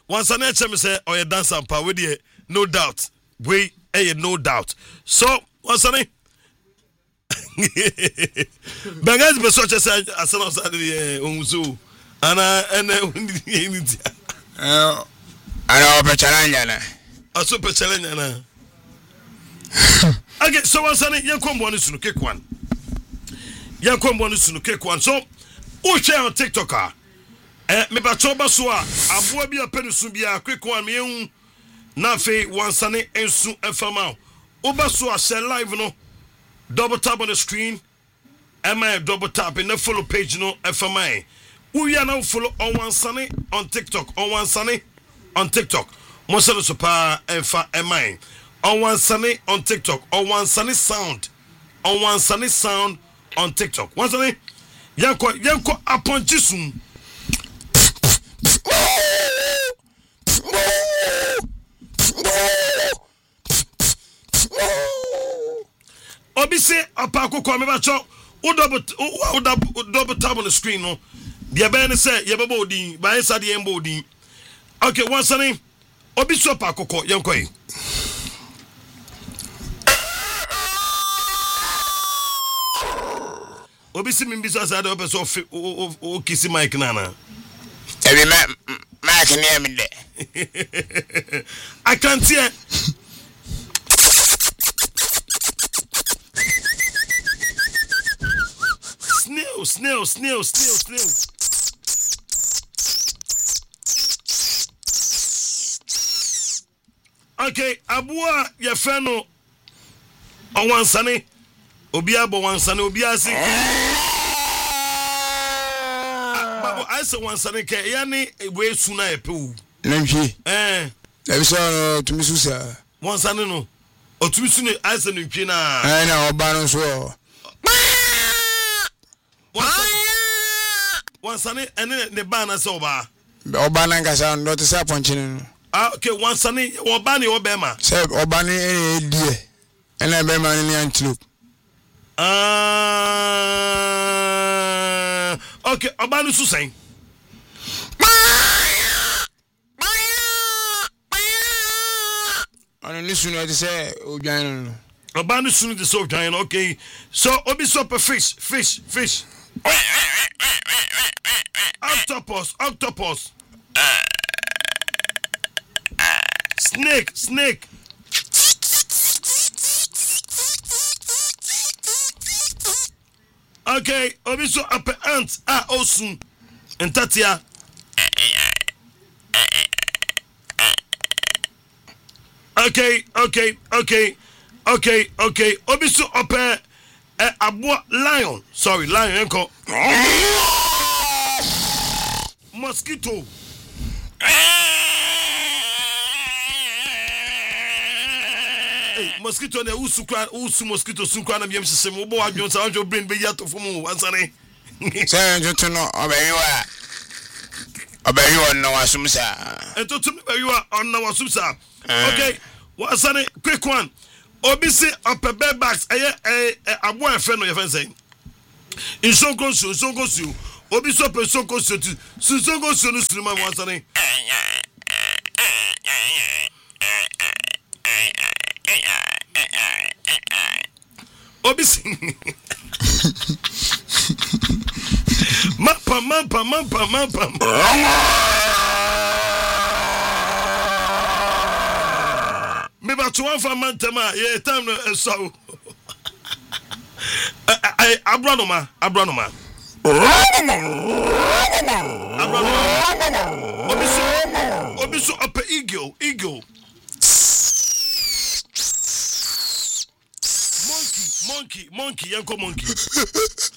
once an HM say or a dance and power with no doubt. We no doubt. So once an Bangas be such as I said on Saturday Unzu and I know challenge. A super challenge. Okay, so once an Yankom bonus to kick one. Yankom bonus to kick one. So who share on TikTok? Me ba choba so a aboa bi apenusu bia quick one me na fe wansane ensu efama oba so a share live no double tap on the screen am I double tap in the follow page no efama we are now follow on wansane on TikTok on wansane on TikTok mo se so pa enfa am I on wansane on TikTok on wansane sound on TikTok wansane yanko apontisum Obi say apako kwa me ba cho o double tap on the screen no dia be ne say ye bebo odin ba inside ye mbo odin okay once ani obi so apako ko yenko yi obi si mi so asade obi so o kisi mic nana Every man can hear me there. I can't hear. Snail. Okay, Abua Yafeno on one sunny. Obiabo one sunny, Obiasi. I say one sunny, yani way sooner a poo. Lemchi. Every son to Miss Susa. One sunny no. Or to Miss I say no Pina. I know, Baron's war. One sunny and then the banner sober. Obananga sound not disappointing. Okay, one sunny or Banny or Bema. Say Obani, dear. And I bear my antelope. Okay, Obani Susan. I listen to say, Obani soon the so giant. Okay, so Obi Sopa fish. Octopus. Snake. Okay, Obi so upper ant osun and Tatia. Okay. Obi so upper abua lion. Sorry, lion enko. Mosquito. Mosquito ne usu mosquito sunkwa na biem sese mo bo adwon sa adwo brain be yato fomu wansane. Say you no obeyi on no asumsa. Entotu me you on no asumsa. Okay, wansane quick one. Obi say upper bags abo efe no ye fen say. Insonko Obi so pe sonko tu. Sonko su no suru ma wansane. Obi Mapa. Me ba to one for mantama, yeah, time so. Abranoma. Obi so upper eagle. Monkey, yanko monkey.